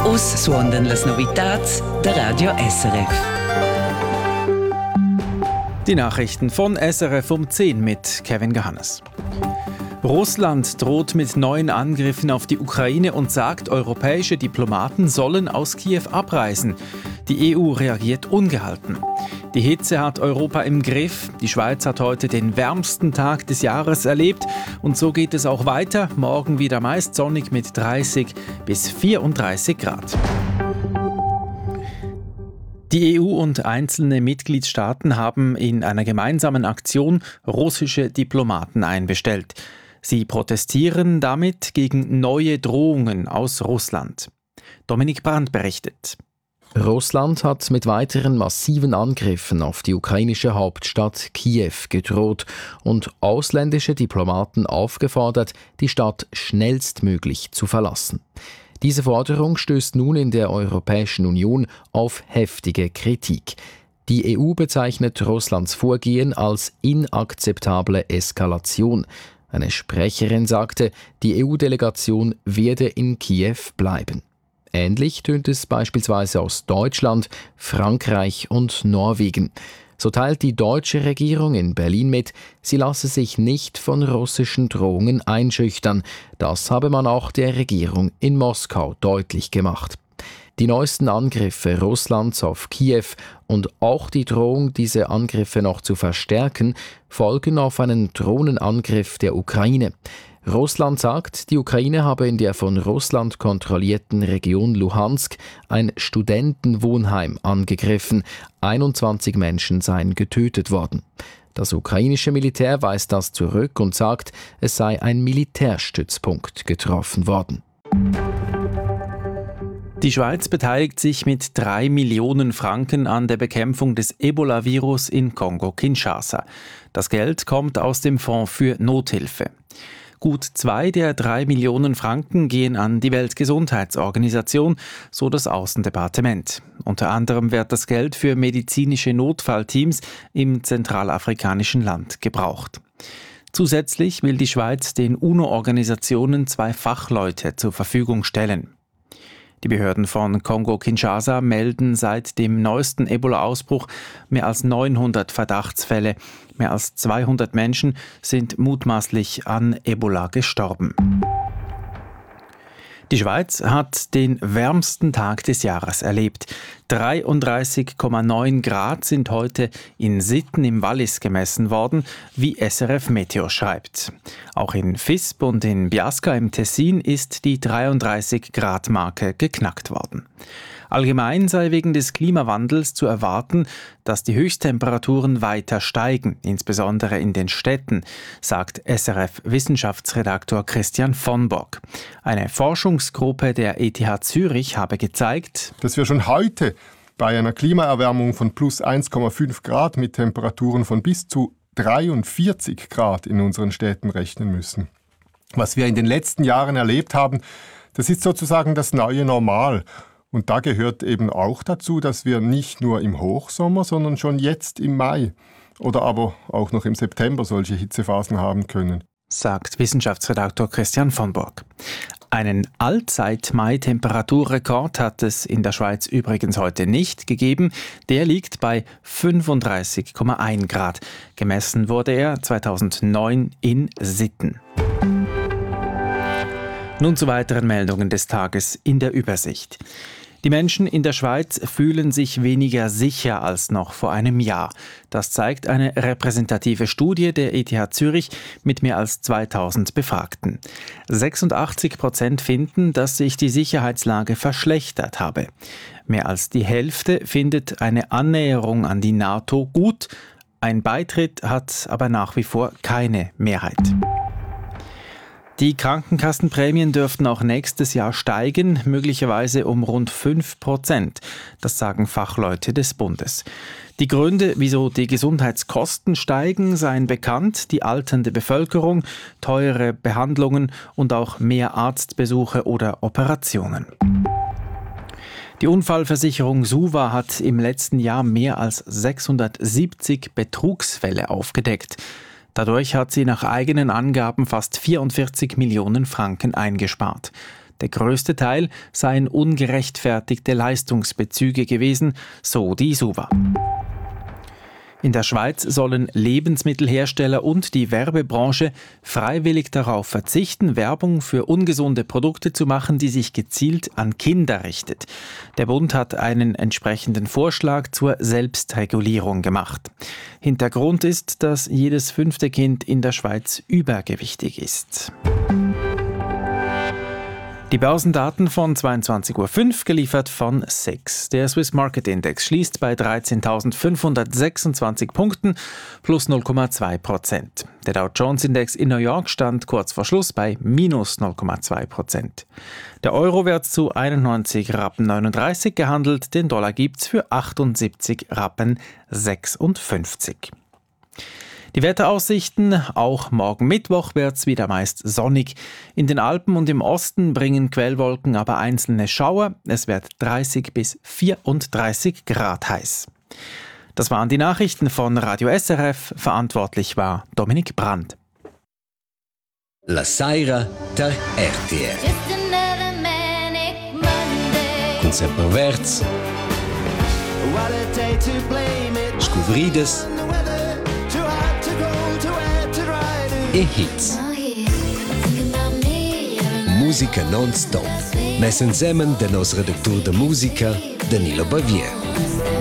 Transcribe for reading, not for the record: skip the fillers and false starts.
Us suondan las novitats der Radio SRF. Die Nachrichten von SRF um 10 mit Kevin Johannes. Russland droht mit neuen Angriffen auf die Ukraine und sagt, europäische Diplomaten sollen aus Kiew abreisen. Die EU reagiert ungehalten. Die Hitze hat Europa im Griff. Die Schweiz hat heute den wärmsten Tag des Jahres erlebt. Und so geht es auch weiter. Morgen wieder meist sonnig mit 30 bis 34 Grad. Die EU und einzelne Mitgliedstaaten haben in einer gemeinsamen Aktion russische Diplomaten einbestellt. Sie protestieren damit gegen neue Drohungen aus Russland. Dominik Brandt berichtet. Russland hat mit weiteren massiven Angriffen auf die ukrainische Hauptstadt Kiew gedroht und ausländische Diplomaten aufgefordert, die Stadt schnellstmöglich zu verlassen. Diese Forderung stößt nun in der Europäischen Union auf heftige Kritik. Die EU bezeichnet Russlands Vorgehen als inakzeptable Eskalation. Eine Sprecherin sagte, die EU-Delegation werde in Kiew bleiben. Ähnlich tönt es beispielsweise aus Deutschland, Frankreich und Norwegen. So teilt die deutsche Regierung in Berlin mit, sie lasse sich nicht von russischen Drohungen einschüchtern. Das habe man auch der Regierung in Moskau deutlich gemacht. Die neuesten Angriffe Russlands auf Kiew und auch die Drohung, diese Angriffe noch zu verstärken, folgen auf einen Drohnenangriff der Ukraine. Russland sagt, die Ukraine habe in der von Russland kontrollierten Region Luhansk ein Studentenwohnheim angegriffen. 21 Menschen seien getötet worden. Das ukrainische Militär weist das zurück und sagt, es sei ein Militärstützpunkt getroffen worden. Die Schweiz beteiligt sich mit 3 Millionen Franken an der Bekämpfung des Ebola-Virus in Kongo-Kinshasa. Das Geld kommt aus dem Fonds für Nothilfe. Gut 2 der 3 Millionen Franken gehen an die Weltgesundheitsorganisation, so das Außendepartement. Unter anderem wird das Geld für medizinische Notfallteams im zentralafrikanischen Land gebraucht. Zusätzlich will die Schweiz den UNO-Organisationen 2 Fachleute zur Verfügung stellen. Die Behörden von Kongo-Kinshasa melden seit dem neuesten Ebola-Ausbruch mehr als 900 Verdachtsfälle. Mehr als 200 Menschen sind mutmaßlich an Ebola gestorben. Die Schweiz hat den wärmsten Tag des Jahres erlebt. 33,9 Grad sind heute in Sitten im Wallis gemessen worden, wie SRF Meteo schreibt. Auch in Visp und in Biasca im Tessin ist die 33-Grad-Marke geknackt worden. Allgemein sei wegen des Klimawandels zu erwarten, dass die Höchsttemperaturen weiter steigen, insbesondere in den Städten, sagt SRF-Wissenschaftsredaktor Christian von Bock. Eine Forschungsgruppe der ETH Zürich habe gezeigt, dass wir schon heute bei einer Klimaerwärmung von plus 1,5 Grad mit Temperaturen von bis zu 43 Grad in unseren Städten rechnen müssen. Was wir in den letzten Jahren erlebt haben, das ist sozusagen das neue Normal. Und da gehört eben auch dazu, dass wir nicht nur im Hochsommer, sondern schon jetzt im Mai oder aber auch noch im September solche Hitzephasen haben können, sagt Wissenschaftsredaktor Christian von Burg. Einen Allzeit-Mai-Temperaturrekord hat es in der Schweiz übrigens heute nicht gegeben. Der liegt bei 35,1 Grad. Gemessen wurde er 2009 in Sitten. Nun zu weiteren Meldungen des Tages in der Übersicht. Die Menschen in der Schweiz fühlen sich weniger sicher als noch vor einem Jahr. Das zeigt eine repräsentative Studie der ETH Zürich mit mehr als 2000 Befragten. 86% finden, dass sich die Sicherheitslage verschlechtert habe. Mehr als die Hälfte findet eine Annäherung an die NATO gut. Ein Beitritt hat aber nach wie vor keine Mehrheit. Die Krankenkassenprämien dürften auch nächstes Jahr steigen, möglicherweise um rund 5%. Das sagen Fachleute des Bundes. Die Gründe, wieso die Gesundheitskosten steigen, seien bekannt: die alternde Bevölkerung, teure Behandlungen und auch mehr Arztbesuche oder Operationen. Die Unfallversicherung SUVA hat im letzten Jahr mehr als 670 Betrugsfälle aufgedeckt. Dadurch hat sie nach eigenen Angaben fast 44 Millionen Franken eingespart. Der grösste Teil seien ungerechtfertigte Leistungsbezüge gewesen, so die SUVA. In der Schweiz sollen Lebensmittelhersteller und die Werbebranche freiwillig darauf verzichten, Werbung für ungesunde Produkte zu machen, die sich gezielt an Kinder richtet. Der Bund hat einen entsprechenden Vorschlag zur Selbstregulierung gemacht. Hintergrund ist, dass jedes 5. Kind in der Schweiz übergewichtig ist. Die Börsendaten von 22.05 Uhr geliefert von SIX. Der Swiss Market Index schließt bei 13.526 Punkten plus 0,2%. Der Dow Jones Index in New York stand kurz vor Schluss bei minus 0,2%. Der Euro wird zu 91,39 Rappen gehandelt, den Dollar gibt's für 78,56 Rappen. Die Wetteraussichten: Auch morgen Mittwoch wird es wieder meist sonnig. In den Alpen und im Osten bringen Quellwolken aber einzelne Schauer. Es wird 30 bis 34 Grad heiß. Das waren die Nachrichten von Radio SRF. Verantwortlich war Dominik Brandt. La Saira der RTR. Con Semperverz. Scuvrides. E hits. Musica non-stop. Mes insieme del nostro redactor de musica, Danilo Bavier.